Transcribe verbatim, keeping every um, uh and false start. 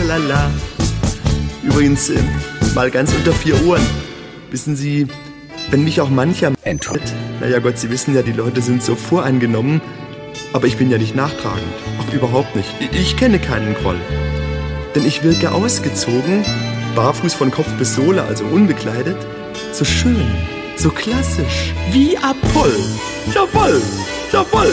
tralala. Übrigens, äh, mal ganz unter vier Ohren. Wissen Sie, wenn mich auch mancher Entschuldigung. Naja Gott, Sie wissen ja, die Leute sind so voreingenommen. Aber ich bin ja nicht nachtragend. Ach, überhaupt nicht. Ich kenne keinen Groll. Denn ich wirke ausgezogen, barfuß von Kopf bis Sohle, also unbekleidet, so schön, so klassisch, wie Apoll. Jawoll, jawoll.